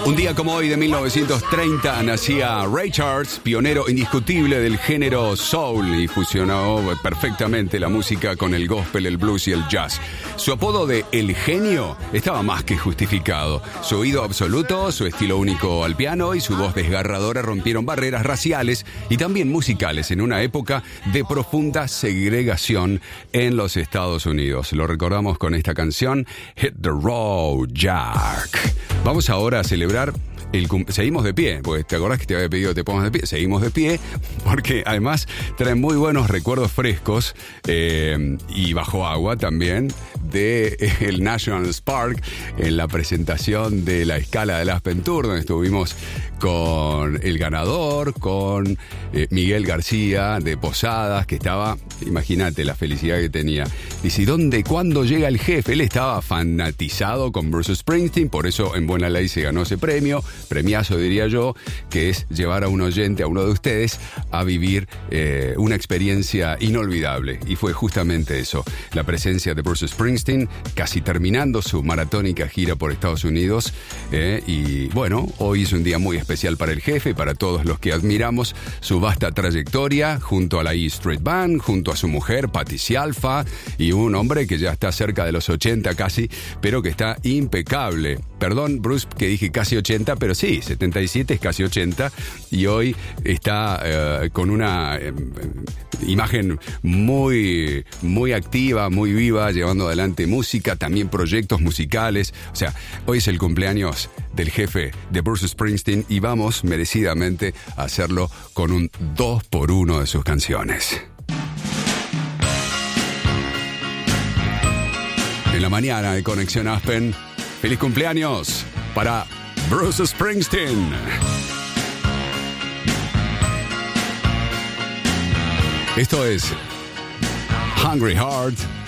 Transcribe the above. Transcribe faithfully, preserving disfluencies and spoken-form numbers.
Un día como hoy de mil novecientos treinta nacía Ray Charles, pionero indiscutible del género soul, y fusionó perfectamente la música con el gospel, el blues y el jazz. Su apodo de El Genio estaba más que justificado. Su oído absoluto, su estilo único al piano y su voz desgarradora rompieron barreras raciales y también musicales en una época de profunda segregación en los Estados Unidos. Lo recordamos con esta canción, Hit the Road, Jack. Vamos ahora a celebrar el cum- Seguimos de pie, porque te acordás que te había pedido que te pongas de pie. Seguimos de pie, porque además traen muy buenos recuerdos frescos eh, y bajo agua también de eh, el National Park en la presentación de la escala del Aspen Tour, donde estuvimos con el ganador, con eh, Miguel García de Posadas, que estaba, imagínate la felicidad que tenía. Dice, ¿y dónde, cuándo llega el jefe? Él estaba fanatizado con Bruce Springsteen, por eso en buena ley se ganó ese premio, premiazo diría yo, que es llevar a un oyente, a uno de ustedes, a vivir eh, una experiencia inolvidable. Y fue justamente eso, la presencia de Bruce Springsteen, casi terminando su maratónica gira por Estados Unidos. Eh, y bueno, hoy es un día muy especial para el jefe, para todos los que admiramos su vasta trayectoria, junto a la E Street Band, junto a su mujer, Patti Scialfa, y un hombre que ya está cerca de los ochenta casi, pero que está impecable. Perdón, Bruce, que dije casi ochenta, pero sí, setenta y siete es casi ochenta, y hoy está eh, con una eh, imagen muy, muy activa, muy viva, llevando adelante música, también proyectos musicales. O sea, hoy es el cumpleaños del jefe de Bruce Springsteen y vamos merecidamente a hacerlo con un dos por uno de sus canciones. En la mañana de Conexión Aspen, feliz cumpleaños para Bruce Springsteen. Esto es Hungry Heart